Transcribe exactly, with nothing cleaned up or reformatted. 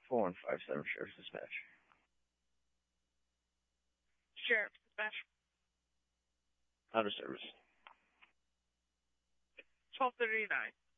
four one five seven Sheriff's Dispatch. Sheriff's Dispatch. Out of service. twelve thirty-nine.